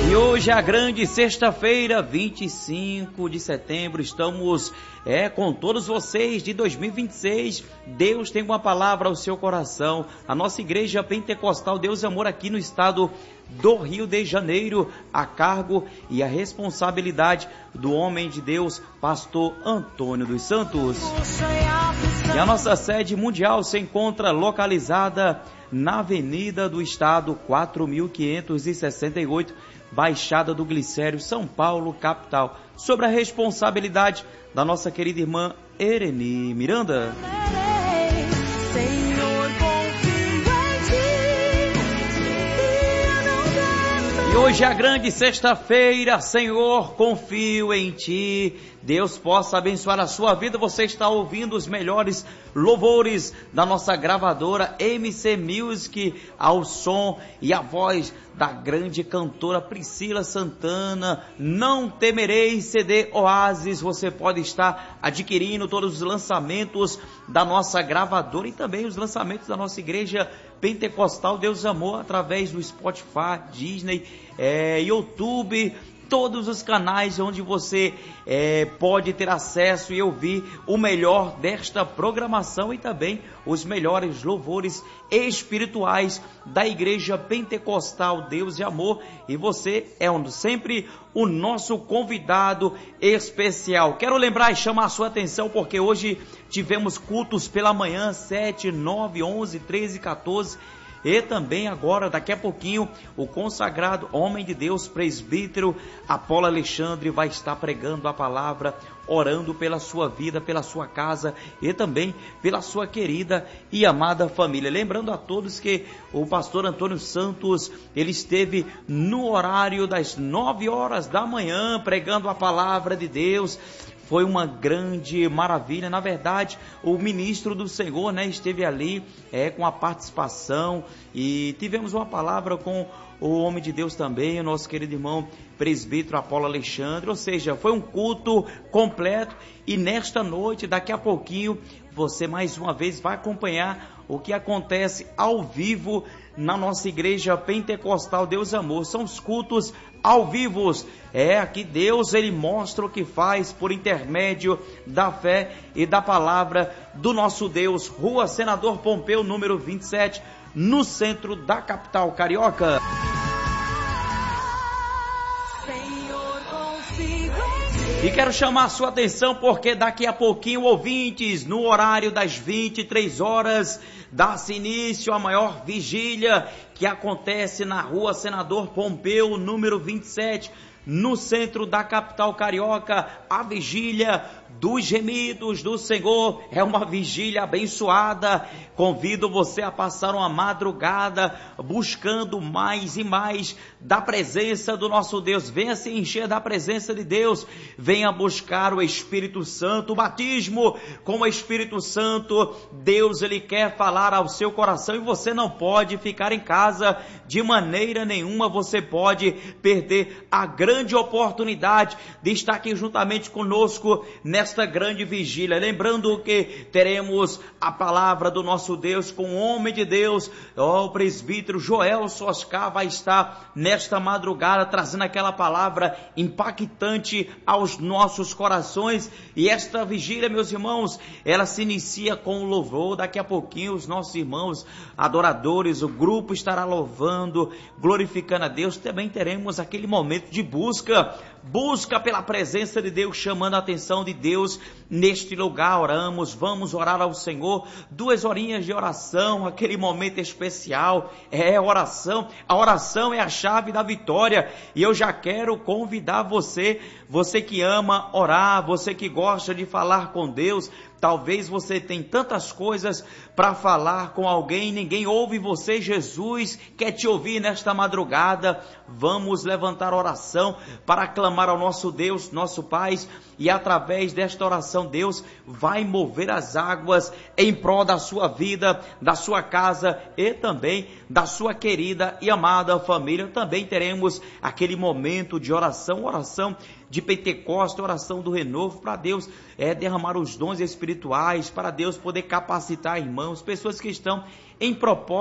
E hoje é a grande sexta-feira, 25 de setembro, estamos com todos vocês de 2026. Deus tem uma palavra ao seu coração. A nossa igreja pentecostal Deus e Amor aqui no estado do Rio de Janeiro, a cargo e a responsabilidade do homem de Deus, pastor Antônio dos Santos. E a nossa sede mundial se encontra localizada na Avenida do Estado 4568, Baixada do Glicério, São Paulo, capital, sob a responsabilidade da nossa querida irmã Ereni Miranda. E hoje é a grande sexta-feira, Senhor, confio em Ti. Deus possa abençoar a sua vida. Você está ouvindo os melhores louvores da nossa gravadora MC Music, ao som e a voz da grande cantora Priscila Santana. Não Temerei, CD Oasis. Você pode estar adquirindo todos os lançamentos da nossa gravadora e também os lançamentos da nossa igreja pentecostal Deus Amor através do Spotify, Disney, YouTube, todos os canais onde você pode ter acesso e ouvir o melhor desta programação e também os melhores louvores espirituais da Igreja Pentecostal Deus e Amor. E você é sempre o nosso convidado especial. Quero lembrar e chamar a sua atenção porque hoje tivemos cultos pela manhã, 7, 9, 11, 13 e 14. E também agora, daqui a pouquinho, o consagrado homem de Deus, presbítero Apolo Alexandre, vai estar pregando a palavra, orando pela sua vida, pela sua casa e também pela sua querida e amada família. Lembrando a todos que o pastor Antônio Santos, ele esteve no horário das 9 horas da manhã, pregando a palavra de Deus. Foi uma grande maravilha. Na verdade, o ministro do Senhor, esteve ali com a participação e tivemos uma palavra com o homem de Deus também, o nosso querido irmão presbítero Apolo Alexandre. Ou seja, foi um culto completo e nesta noite, daqui a pouquinho, você mais uma vez vai acompanhar o que acontece ao vivo na nossa igreja pentecostal Deus Amor. São os cultos ao vivo. Aqui Deus, ele mostra o que faz por intermédio da fé e da palavra do nosso Deus. Rua Senador Pompeu, número 27, no centro da capital carioca. E quero chamar a sua atenção porque daqui a pouquinho, ouvintes, no horário das 23 horas, dá-se início à maior vigília que acontece na Rua Senador Pompeu, número 27, no centro da capital carioca, a vigília dos gemidos do Senhor. É uma vigília abençoada. Convido você a passar uma madrugada buscando mais e mais da presença do nosso Deus. Venha se encher da presença de Deus. Venha buscar o Espírito Santo, o batismo com o Espírito Santo. Deus, ele quer falar ao seu coração e você não pode ficar em casa de maneira nenhuma. Você pode perder a grande oportunidade de estar aqui juntamente conosco nesta grande vigília. Lembrando que teremos a palavra do nosso Deus com o homem de Deus, o presbítero Joel Soscar vai estar nesta madrugada trazendo aquela palavra impactante aos nossos corações. E esta vigília, meus irmãos, ela se inicia com o louvor. Daqui a pouquinho os nossos irmãos adoradores, o grupo estará louvando, glorificando a Deus. Também teremos aquele momento de busca pela presença de Deus, chamando a atenção de Deus neste lugar. Oramos, vamos orar ao Senhor, 2 horinhas de oração, aquele momento especial, oração. A oração é a chave da vitória e eu já quero convidar você que ama orar, você que gosta de falar com Deus. Talvez você tenha tantas coisas para falar com alguém, ninguém ouve você. Jesus quer te ouvir nesta madrugada. Vamos levantar oração para clamar ao nosso Deus, nosso Pai, e através desta oração Deus vai mover as águas em prol da sua vida, da sua casa e também da sua querida e amada família. Também teremos aquele momento de oração de Pentecostes, oração do renovo, para Deus derramar os dons espirituais, para Deus poder capacitar irmãos, pessoas que estão em propósito